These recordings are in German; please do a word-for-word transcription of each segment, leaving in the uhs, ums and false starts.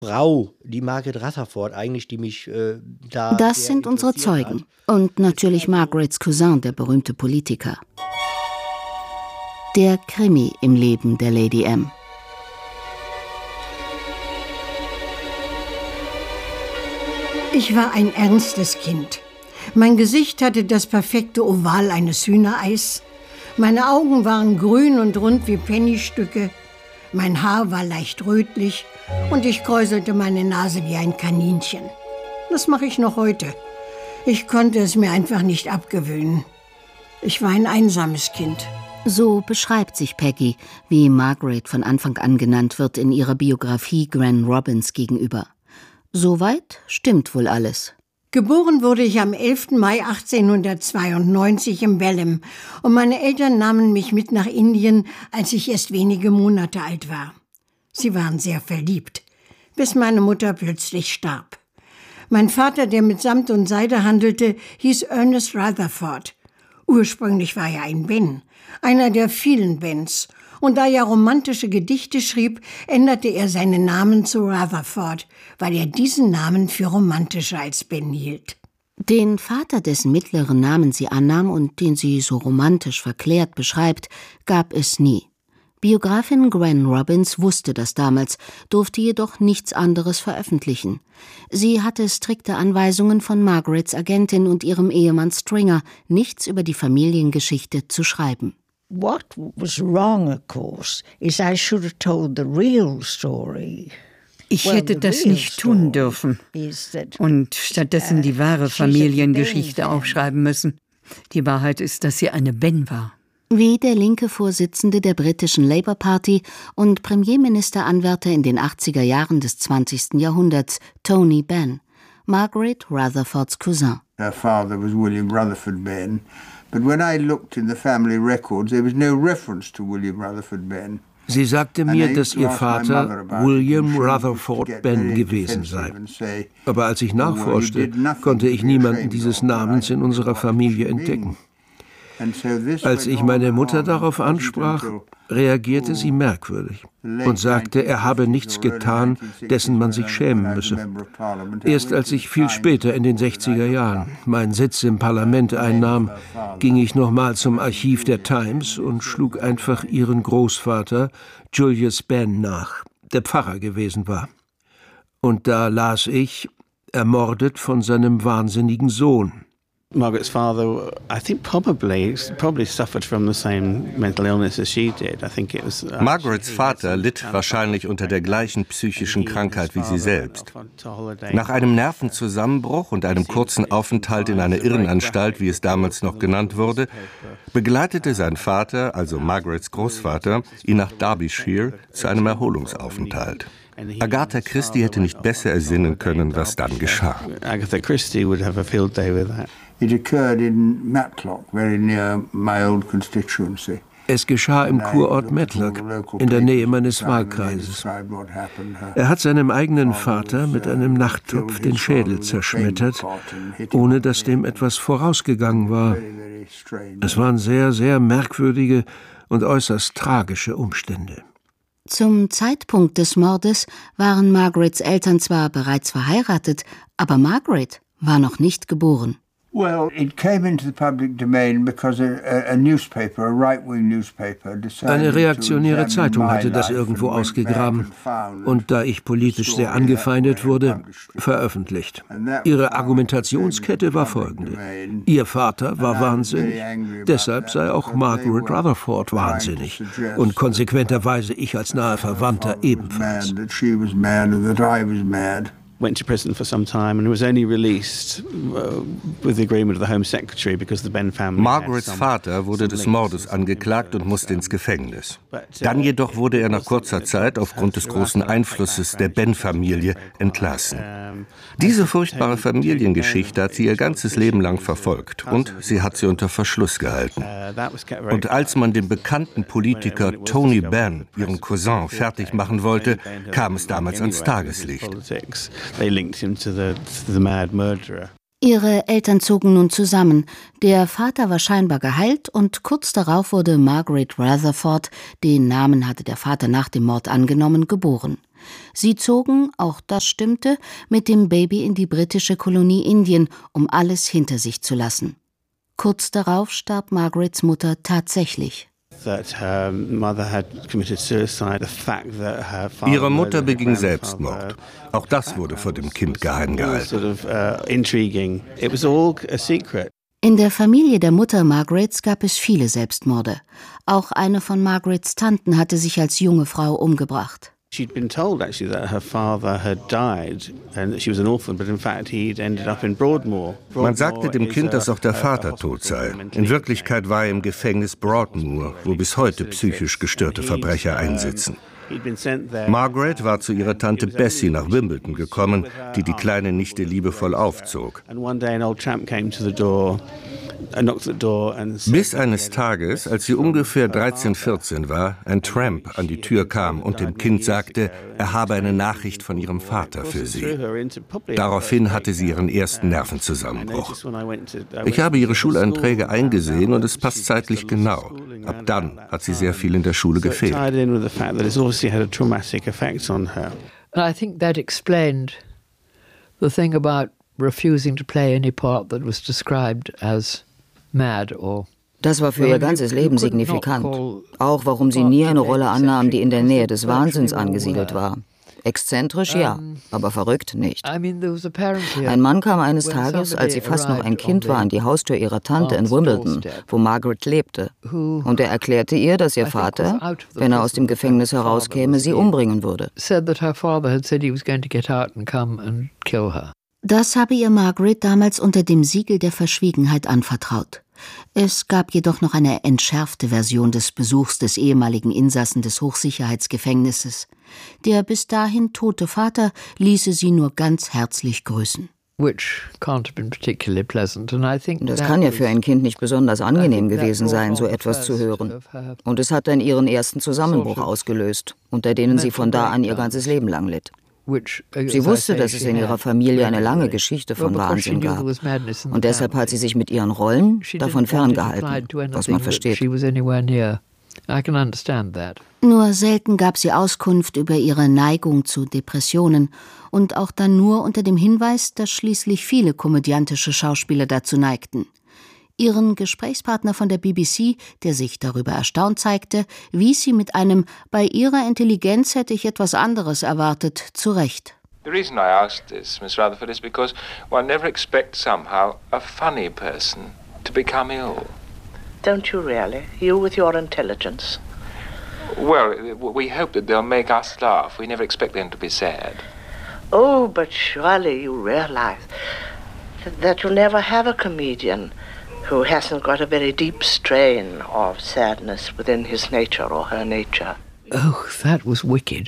Frau, die Margaret Rutherford, eigentlich, die mich äh, da. Das sind unsere Zeugen. Und natürlich Margarets Cousin, der berühmte Politiker. Der Krimi im Leben der Lady M. Ich war ein ernstes Kind. Mein Gesicht hatte das perfekte Oval eines Hühnereis. Meine Augen waren grün und rund wie Pennystücke. Mein Haar war leicht rötlich und ich kräuselte meine Nase wie ein Kaninchen. Das mache ich noch heute. Ich konnte es mir einfach nicht abgewöhnen. Ich war ein einsames Kind. So beschreibt sich Peggy, wie Margaret von Anfang an genannt wird in ihrer Biografie Gran Robbins gegenüber. Soweit stimmt wohl alles. Geboren wurde ich am elften Mai achtzehnhundertzweiundneunzig in Belem und meine Eltern nahmen mich mit nach Indien, als ich erst wenige Monate alt war. Sie waren sehr verliebt, bis meine Mutter plötzlich starb. Mein Vater, der mit Samt und Seide handelte, hieß Ernest Rutherford. Ursprünglich war er ein Ben, einer der vielen Bens. Und da er romantische Gedichte schrieb, änderte er seinen Namen zu Rutherford, weil er diesen Namen für romantischer als Ben hielt. Den Vater, dessen mittleren Namen sie annahm und den sie so romantisch verklärt beschreibt, gab es nie. Biografin Gran Robbins wusste das damals, durfte jedoch nichts anderes veröffentlichen. Sie hatte strikte Anweisungen von Margarets Agentin und ihrem Ehemann Stringer, nichts über die Familiengeschichte zu schreiben. What was wrong, of course, is I should have told the real story. Ich hätte das nicht tun dürfen und stattdessen die wahre Familiengeschichte aufschreiben müssen. Die Wahrheit ist, dass sie eine Ben war. Wie der linke Vorsitzende der britischen Labour Party und Premierministeranwärter in den achtziger Jahren des zwanzigsten Jahrhunderts, Tony Benn, Margaret Rutherfords Cousin. Her father was William Rutherford Benn, but when I looked in the family records, there was no reference to William Rutherford Benn. Sie sagte mir, dass ihr Vater William Rutherford Benn gewesen sei. Aber als ich nachforschte, konnte ich niemanden dieses Namens in unserer Familie entdecken. Als ich meine Mutter darauf ansprach, reagierte sie merkwürdig und sagte, er habe nichts getan, dessen man sich schämen müsse. Erst als ich viel später in den sechziger Jahren meinen Sitz im Parlament einnahm, ging ich nochmal zum Archiv der Times und schlug einfach ihren Großvater Julius Benn nach, der Pfarrer gewesen war. Und da las ich, ermordet von seinem wahnsinnigen Sohn. Margaret's father, I think probably probably suffered from the same mental illness as she did. I think it was. Margarets Vater litt wahrscheinlich unter der gleichen psychischen Krankheit wie sie selbst. Nach einem Nervenzusammenbruch und einem kurzen Aufenthalt in einer Irrenanstalt, wie es damals noch genannt wurde, begleitete sein Vater, also Margarets Großvater, ihn nach Derbyshire zu einem Erholungsaufenthalt. Agatha Christie hätte nicht besser ersinnen können, was dann geschah. Agatha Christie would have a field day with that. It occurred in Matlock, very near my old constituency. Es geschah im Kurort Matlock, in der Nähe meines Wahlkreises. Er hat seinem eigenen Vater mit einem Nachttopf den Schädel zerschmettert, ohne dass dem etwas vorausgegangen war. Es waren sehr, sehr merkwürdige und äußerst tragische Umstände. Zum Zeitpunkt des Mordes waren Margarets Eltern zwar bereits verheiratet, aber Margaret war noch nicht geboren. Well, it came into the public domain because a, a newspaper, a right-wing newspaper, decided. Eine reaktionäre Zeitung hatte das irgendwo ausgegraben und da ich politisch sehr angefeindet wurde, veröffentlicht. Ihre Argumentationskette war folgende: Ihr Vater war wahnsinnig, deshalb sei auch Margaret Rutherford wahnsinnig und konsequenterweise ich als nahe Verwandter ebenfalls. Went to prison for some time and was only released uh, with the agreement of the Home Secretary because the Benn family. Margarets Vater wurde des Mordes angeklagt und musste ins Gefängnis. Dann jedoch wurde er nach kurzer Zeit aufgrund des großen Einflusses der Benn-Familie entlassen. Diese furchtbare Familiengeschichte hat sie ihr ganzes Leben lang verfolgt und sie hat sie unter Verschluss gehalten. Und als man den bekannten Politiker Tony Benn, ihren Cousin, fertig machen wollte, kam es damals ans Tageslicht. They linked him to the, to the mad murderer. Ihre Eltern zogen nun zusammen. Der Vater war scheinbar geheilt und kurz darauf wurde Margaret Rutherford, den Namen hatte der Vater nach dem Mord angenommen, geboren. Sie zogen, auch das stimmte, mit dem Baby in die britische Kolonie Indien, um alles hinter sich zu lassen. Kurz darauf starb Margarets Mutter tatsächlich. Ihre Mutter beging Selbstmord. Auch das wurde vor dem Kind geheim gehalten. In der Familie der Mutter Margarets gab es viele Selbstmorde. Auch eine von Margarets Tanten hatte sich als junge Frau umgebracht. She'd been told actually that her father had died and that she was an orphan, but in fact he'd ended up in Broadmoor. Man sagte dem Kind, dass auch der Vater tot sei. In Wirklichkeit war er im Gefängnis Broadmoor, wo bis heute psychisch gestörte Verbrecher einsitzen. Margaret war zu ihrer Tante Bessie nach Wimbledon gekommen, die die kleine Nichte liebevoll aufzog. Bis eines Tages, als sie ungefähr dreizehn, vierzehn war, ein Tramp an die Tür kam und dem Kind sagte, er habe eine Nachricht von ihrem Vater für sie. Daraufhin hatte sie ihren ersten Nervenzusammenbruch. Ich habe ihre Schuleinträge eingesehen und es passt zeitlich genau. Ab dann hat sie sehr viel in der Schule gefehlt. I think that explained the thing about refusing to play any part that was described as mad or. Das war für ihr ganzes Leben signifikant. Auch warum sie nie eine Rolle annahm, die in der Nähe des Wahnsinns angesiedelt war. Exzentrisch ja, aber verrückt nicht. Ein Mann kam eines Tages, als sie fast noch ein Kind war, an die Haustür ihrer Tante in Wimbledon, wo Margaret lebte. Und er erklärte ihr, dass ihr Vater, wenn er aus dem Gefängnis herauskäme, sie umbringen würde. Das habe ihr Margaret damals unter dem Siegel der Verschwiegenheit anvertraut. Es gab jedoch noch eine entschärfte Version des Besuchs des ehemaligen Insassen des Hochsicherheitsgefängnisses. Der bis dahin tote Vater ließe sie nur ganz herzlich grüßen. Das kann ja für ein Kind nicht besonders angenehm gewesen sein, so etwas zu hören. Und es hat dann ihren ersten Zusammenbruch ausgelöst, unter denen sie von da an ihr ganzes Leben lang litt. Sie wusste, dass es in ihrer Familie eine lange Geschichte von Wahnsinn gab. Und deshalb hat sie sich mit ihren Rollen davon ferngehalten, was man versteht. Nur selten gab sie Auskunft über ihre Neigung zu Depressionen und auch dann nur unter dem Hinweis, dass schließlich viele komödiantische Schauspieler dazu neigten. Ihren Gesprächspartner von der B B C, der sich darüber erstaunt zeigte, wies sie mit einem „Bei ihrer Intelligenz hätte ich etwas anderes erwartet" zurecht. The reason I asked this, Miss Rutherford, is because one never expects somehow a funny person to become ill. Don't you really? You with your intelligence? Well, we hope that they'll make us laugh. We never expect them to be sad. Oh, but surely you realize that you'll never have a comedian who hasn't got a very deep strain of sadness within his nature or her nature. Oh, that was wicked.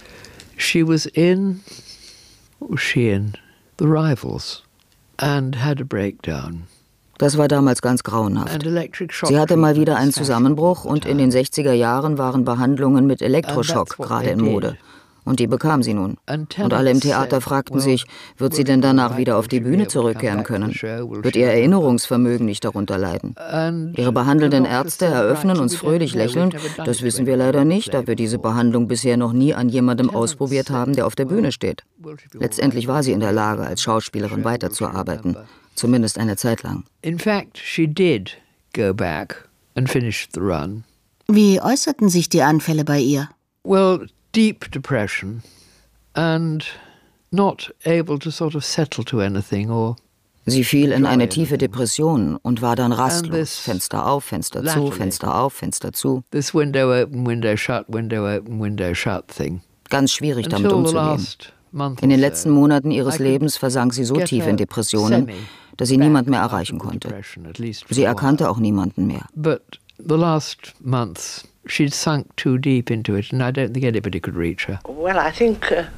She was in, what was she in? The Rivals, and had a breakdown. Das war damals ganz grauenhaft. Sie hatte mal wieder einen Zusammenbruch und in den sechziger Jahren waren Behandlungen mit Elektroschock gerade in Mode. Und die bekam sie nun. Und alle im Theater fragten sich, wird sie denn danach wieder auf die Bühne zurückkehren können? Wird ihr Erinnerungsvermögen nicht darunter leiden? Ihre behandelnden Ärzte eröffnen uns fröhlich lächelnd, das wissen wir leider nicht, da wir diese Behandlung bisher noch nie an jemandem ausprobiert haben, der auf der Bühne steht. Letztendlich war sie in der Lage, als Schauspielerin weiterzuarbeiten. Zumindest eine Zeit lang. In fact, she did go back and finish the run. Wie äußerten sich die Anfälle bei ihr? Well, deep depression and not able to sort of settle to anything or. Sie fiel in eine tiefe Depression und war dann rastlos. Fenster auf, Fenster zu, Fenster auf, Fenster zu. This window open, window shut, window open, window shut thing. Ganz schwierig damit umzugehen. In den letzten Monaten ihres Lebens versank sie so tief in Depressionen, dass sie niemand mehr erreichen konnte. Sie erkannte auch niemanden mehr. But the last months she'd sunk too deep into it and I don't think anybody could reach her. Well, I think uh,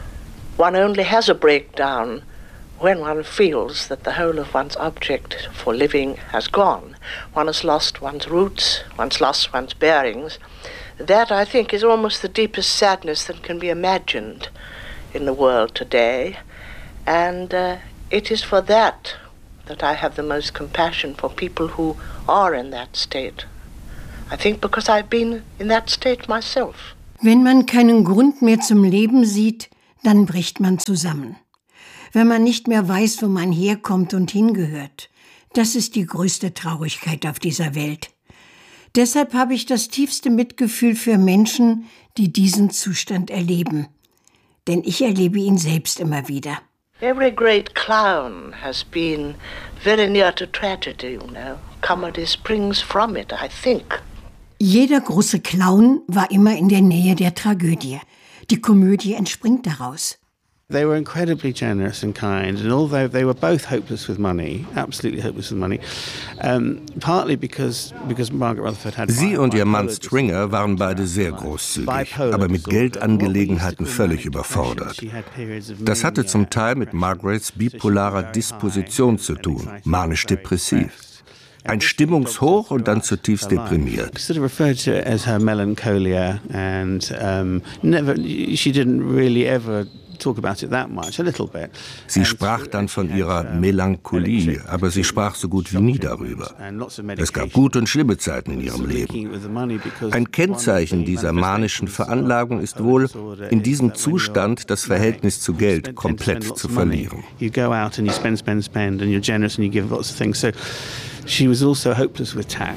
one only has a breakdown when one feels that the whole of one's object for living has gone. One has lost one's roots, one's lost one's bearings. That, I think, is almost the deepest sadness that can be imagined in the world today, and uh, it is for that that I have the most compassion for people who are in that state. I think because I've been in that state myself. Wenn man keinen Grund mehr zum Leben sieht, dann bricht man zusammen. Wenn man nicht mehr weiß, wo man herkommt und hingehört. Das ist die größte Traurigkeit auf dieser Welt. Deshalb habe ich das tiefste Mitgefühl für Menschen, die diesen Zustand erleben. Denn ich erlebe ihn selbst immer wieder. Every great clown has been very near to tragedy, you know. Comedy springs from it, I think. Jeder große Clown war immer in der Nähe der Tragödie. Die Komödie entspringt daraus. They were incredibly generous and kind, and although they were both hopeless with money, absolutely hopeless with money, um, partly because because Margaret Rutherford had. Sie und ihr Mann Stringer waren beide sehr großzügig, aber mit Geldangelegenheiten völlig überfordert. Das hatte zum Teil mit Margarets bipolarer Disposition zu tun, manisch-depressiv. Ein Stimmungshoch und dann zutiefst deprimiert. Sort of referred to it as her melancholia, and um, never, she didn't really ever talk about it that much, a little bit. Sie sprach dann von ihrer Melancholie, aber sie sprach so gut wie nie darüber. Es gab gute und schlimme Zeiten in ihrem Leben. Ein Kennzeichen dieser manischen Veranlagung ist wohl, in diesem Zustand das Verhältnis zu Geld komplett zu verlieren. You go out and you spend, spend, spend, and you're generous and you give lots of things. So she was also hopeless with tax.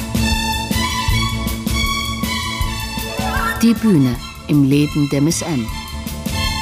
Die Bühne im Leben der Miss M.